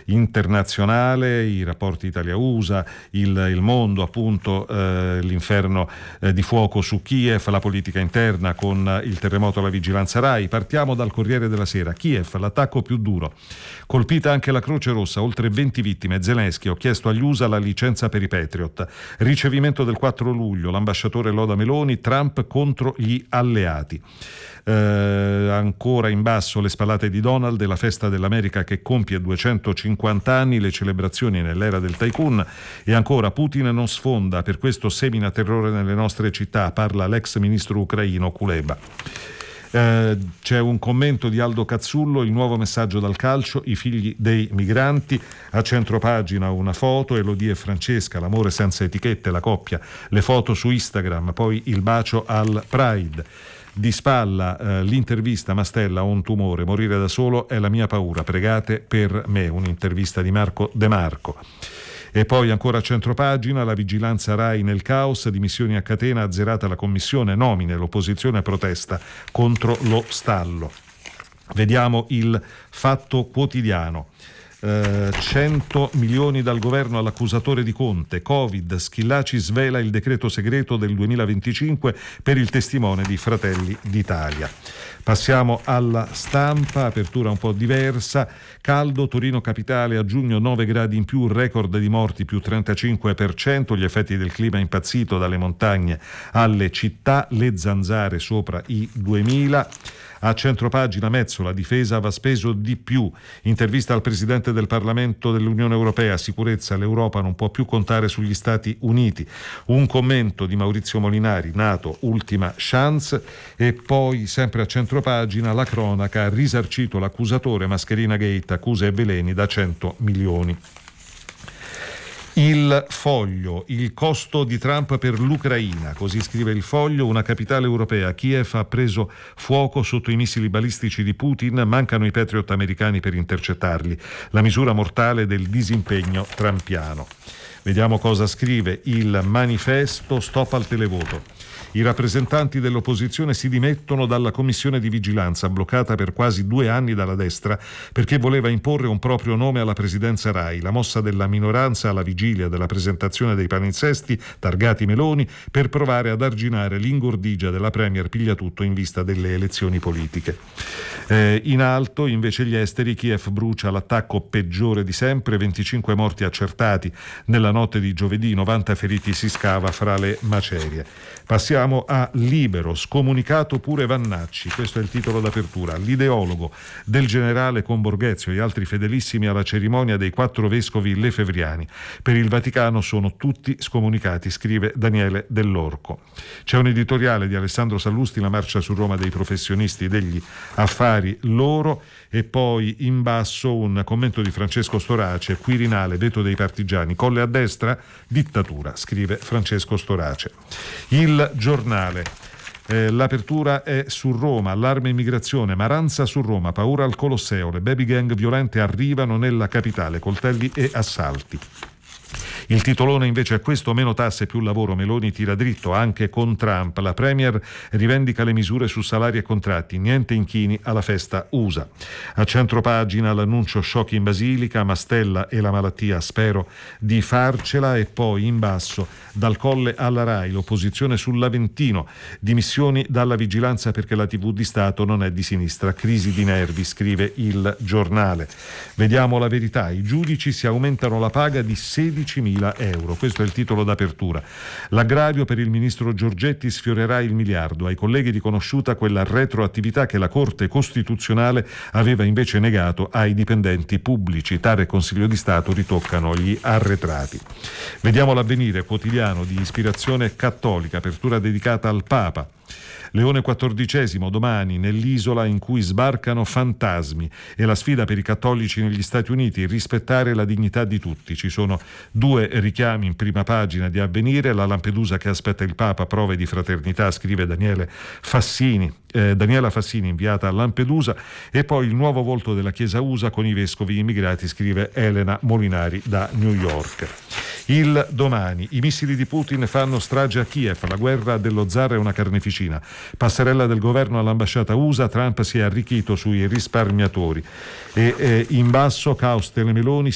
internazionale, i rapporti Italia-USA, il mondo appunto, l'inferno di fuoco su Kiev, la politica interna con il terremoto alla vigilanza Rai. Partiamo dal Corriere della Sera. Kiev, l'attacco più duro. Colpita anche la Croce Rossa, oltre 20 vittime. Zelensky: ho chiesto agli USA la licenza per i Patriot. Ricevimento del 4 luglio, l'ambasciatore loda Meloni, Trump contro gli alleati. Ancora in basso le spallate di Donald e la festa dell'America che compie 250 anni, le celebrazioni nell'era del tycoon. E ancora Putin non sfonda, per questo semina terrore nelle nostre città, parla l'ex ministro ucraino Kuleba. C'è un commento di Aldo Cazzullo, il nuovo messaggio dal calcio, i figli dei migranti. A centropagina una foto, Elodie e Francesca, l'amore senza etichette, la coppia, le foto su Instagram, poi il bacio al Pride. Di spalla l'intervista: Mastella, ho un tumore, morire da solo è la mia paura, pregate per me, un'intervista di Marco De Marco. E poi ancora a centropagina, la vigilanza Rai nel caos, dimissioni a catena, azzerata la commissione, nomine, l'opposizione protesta contro lo stallo. Vediamo il Fatto Quotidiano. 100 milioni dal governo all'accusatore di Conte. Covid, Schillaci svela il decreto segreto del 2025 per il testimone di Fratelli d'Italia. Passiamo alla Stampa, apertura un po' diversa. Caldo, Torino capitale a giugno 9 gradi in più, record di morti più 35%, gli effetti del clima impazzito dalle montagne alle città, le zanzare sopra i 2000. A centropagina Mezzola, difesa va speso di più, intervista al Presidente del Parlamento dell'Unione Europea, sicurezza, l'Europa non può più contare sugli Stati Uniti. Un commento di Maurizio Molinari, NATO, ultima chance. E poi sempre a centropagina la cronaca, ha risarcito l'accusatore, Mascherina Gate, accuse e veleni da 100 milioni. Il Foglio, il costo di Trump per l'Ucraina, così scrive il Foglio. Una capitale europea, Kiev, ha preso fuoco sotto i missili balistici di Putin, mancano i Patriot americani per intercettarli, la misura mortale del disimpegno trumpiano. Vediamo cosa scrive il Manifesto, stop al televoto. I rappresentanti dell'opposizione si dimettono dalla commissione di vigilanza, bloccata per quasi 2 anni dalla destra, perché voleva imporre un proprio nome alla presidenza Rai. La mossa della minoranza alla vigilia della presentazione dei palinsesti targati Meloni per provare ad arginare l'ingordigia della premier Pigliatutto in vista delle elezioni politiche. In alto invece gli esteri, Kiev brucia, l'attacco peggiore di sempre, 25 morti accertati nella notte di giovedì, 90 feriti, si scava fra le macerie. Passiamo a Libero, scomunicato pure Vannacci, questo è il titolo d'apertura. L'ideologo del generale con Borghezio e altri fedelissimi alla cerimonia dei 4 vescovi lefevriani. Per il Vaticano sono tutti scomunicati, scrive Daniele Dell'Orco. C'è un editoriale di Alessandro Sallusti, la marcia su Roma dei professionisti degli affari loro. E poi in basso un commento di Francesco Storace, Quirinale, veto dei partigiani, Colle a destra, dittatura, scrive Francesco Storace. Il Giornale, l'apertura è su Roma, allarme immigrazione, Maranza su Roma, paura al Colosseo, le baby gang violente arrivano nella capitale, coltelli e assalti. Il titolone invece è questo: meno tasse, più lavoro, Meloni tira dritto anche con Trump, la premier rivendica le misure su salari e contratti, niente inchini alla festa USA. A centropagina l'annuncio shock in Basilica, Mastella e la malattia, spero di farcela. E poi in basso, dal Colle alla Rai, l'opposizione sull'Aventino, dimissioni dalla vigilanza perché la TV di Stato non è di sinistra, crisi di nervi, scrive il Giornale. Vediamo La Verità, i giudici si aumentano la paga di 16.000 euro, questo è il titolo d'apertura. L'aggravio per il ministro Giorgetti sfiorerà il miliardo, ai colleghi riconosciuta quella retroattività che la Corte Costituzionale aveva invece negato ai dipendenti pubblici. TAR e Consiglio di Stato ritoccano gli arretrati. Vediamo l'Avvenire, quotidiano di ispirazione cattolica, apertura dedicata al Papa. Leone XIV, domani nell'isola in cui sbarcano fantasmi, e la sfida per i cattolici negli Stati Uniti, rispettare la dignità di tutti. Ci sono 2 richiami in prima pagina di Avvenire, la Lampedusa che aspetta il Papa, prove di fraternità, scrive Daniela Fassini, inviata a Lampedusa, e poi il nuovo volto della Chiesa USA con i vescovi immigrati, scrive Elena Molinari da New York. Il Domani, i missili di Putin fanno strage a Kiev, la guerra dello zar è una carneficina, passerella del governo all'ambasciata USA, Trump si è arricchito sui risparmiatori. E in basso, caos Telemeloni,